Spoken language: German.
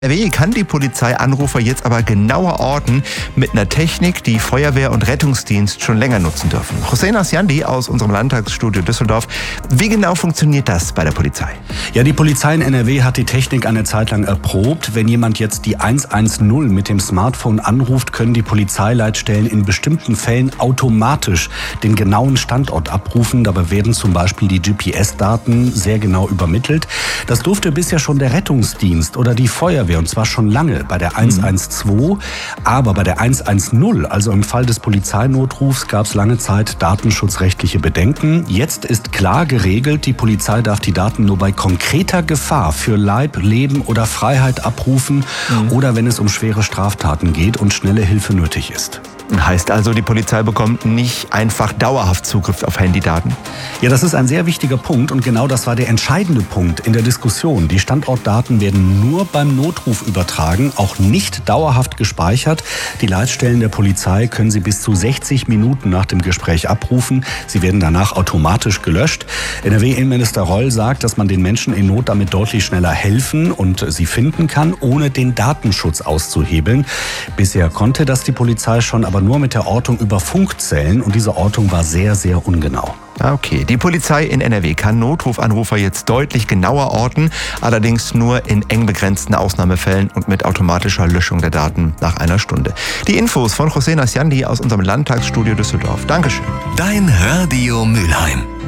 NRW kann die Polizei Anrufer jetzt aber genauer orten mit einer Technik, die Feuerwehr und Rettungsdienst schon länger nutzen dürfen. Hossein Asjandi aus unserem Landtagsstudio Düsseldorf. Wie genau funktioniert das bei der Polizei? Ja, die Polizei in NRW hat die Technik eine Zeit lang erprobt. Wenn jemand jetzt die 110 mit dem Smartphone anruft, können die Polizeileitstellen in bestimmten Fällen automatisch den genauen Standort abrufen. Dabei werden zum Beispiel die GPS-Daten sehr genau übermittelt. Das durfte bisher schon der Rettungsdienst oder die Feuerwehr, und zwar schon lange bei der 112. Aber bei der 110, also im Fall des Polizeinotrufs, gab es lange Zeit datenschutzrechtliche Bedenken. Jetzt ist klar geregelt, die Polizei darf die Daten nur bei konkreter Gefahr für Leib, Leben oder Freiheit abrufen oder wenn es um schwere Straftaten geht und schnelle Hilfe nötig ist. Heißt also, die Polizei bekommt nicht einfach dauerhaft Zugriff auf Handydaten? Ja, das ist ein sehr wichtiger Punkt und genau das war der entscheidende Punkt in der Diskussion. Die Standortdaten werden nur beim Notruf übertragen, auch nicht dauerhaft gespeichert. Die Leitstellen der Polizei können sie bis zu 60 Minuten nach dem Gespräch abrufen. Sie werden danach automatisch gelöscht. NRW-Innenminister Reul sagt, dass man den Menschen in Not damit deutlich schneller helfen und sie finden kann, ohne den Datenschutz auszuhebeln. Bisher konnte das die Polizei schon, aber nur mit der Ortung über Funkzellen und diese Ortung war sehr, sehr ungenau. Okay, die Polizei in NRW kann Notrufanrufer jetzt deutlich genauer orten, allerdings nur in eng begrenzten Ausnahmefällen und mit automatischer Löschung der Daten nach einer Stunde. Die Infos von Hossein Asjandi aus unserem Landtagsstudio Düsseldorf. Dankeschön. Dein Radio Mülheim.